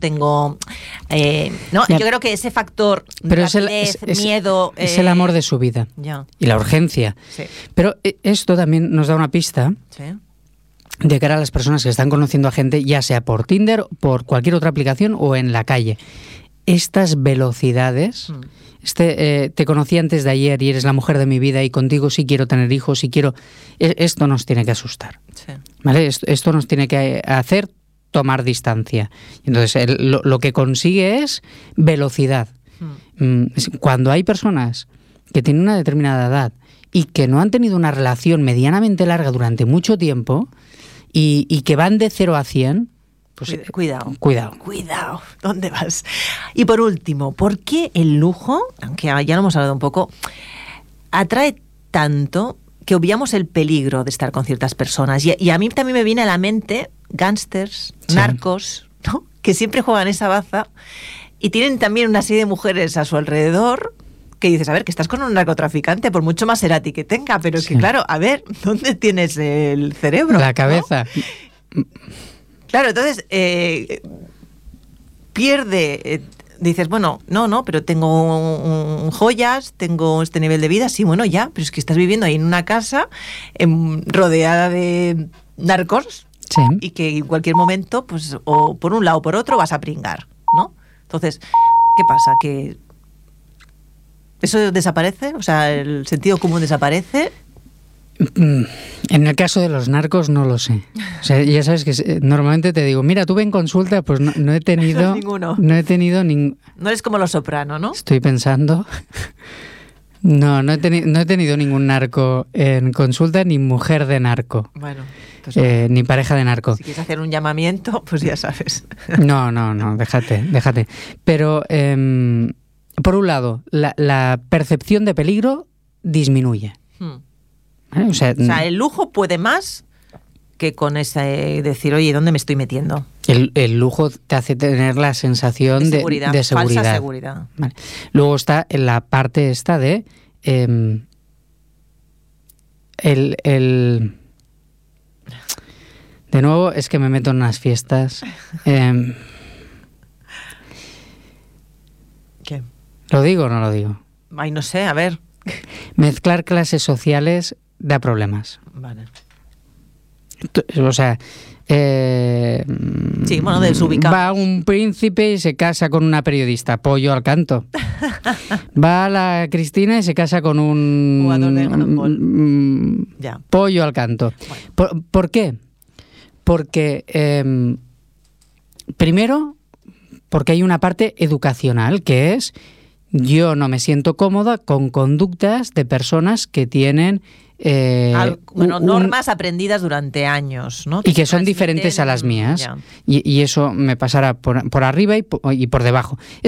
tengo... ¿no? Yo creo que ese factor, pero rapidez, miedo... Es el amor de su vida. Ya. Y la urgencia. Sí. Pero esto también nos da una pista... Sí. De cara a las personas que están conociendo a gente, ya sea por Tinder, por cualquier otra aplicación o en la calle. Estas velocidades, te conocí antes de ayer y eres la mujer de mi vida y contigo sí quiero tener hijos, sí quiero... Esto nos tiene que asustar. Sí. ¿Vale? Esto nos tiene que hacer tomar distancia. Entonces, lo que consigue es velocidad. Cuando hay personas que tienen una determinada edad y que no han tenido una relación medianamente larga durante mucho tiempo... Y que van de 0 a 100, pues cuidado. ¿Dónde vas? Y por último, ¿por qué el lujo, aunque ya lo hemos hablado un poco, atrae tanto que obviamos el peligro de estar con ciertas personas? Y a mí también me viene a la mente gángsters, narcos, ¿no? Que siempre juegan esa baza y tienen también una serie de mujeres a su alrededor... que dices, a ver, que estás con un narcotraficante, por mucho Maserati que tenga, pero es que claro, a ver, ¿dónde tienes el cerebro? La cabeza. ¿No? Claro, entonces pierde, dices, bueno, no, pero tengo joyas, tengo este nivel de vida, sí, bueno, ya, pero es que estás viviendo ahí en una casa rodeada de narcos y que en cualquier momento, pues, o por un lado o por otro vas a pringar, ¿no? Entonces, ¿qué pasa? Que ¿eso desaparece? O sea, ¿el sentido común desaparece? En el caso de los narcos no lo sé. O sea, ya sabes que normalmente te digo, mira, tuve en consulta, pues no he tenido... ninguno. No he tenido ningún... No eres como Los Soprano, ¿no? Estoy pensando... No he tenido ningún narco en consulta, ni mujer de narco. Bueno. Pues, ni pareja de narco. Si quieres hacer un llamamiento, pues ya sabes. No, déjate. Pero... por un lado, la percepción de peligro disminuye. ¿Vale? O sea, el lujo puede más que con ese decir, oye, ¿dónde me estoy metiendo? El lujo te hace tener la sensación de seguridad. Falsa seguridad. Vale. Luego está en la parte esta de... De nuevo, es que me meto en unas fiestas... ¿Qué? ¿Lo digo o no lo digo? Ay, no sé, a ver. Mezclar clases sociales da problemas. Vale. O sea... sí, bueno, desubicados. Va un príncipe y se casa con una periodista. Pollo al canto. Va la Cristina y se casa con un... jugador de handball. Ya. Pollo al canto. Bueno. ¿Por qué? Porque... primero... Porque hay una parte educacional, que es yo no me siento cómoda con conductas de personas que tienen... normas aprendidas durante años, ¿no? Y que son diferentes a las mías. Y eso me pasará por arriba y por debajo.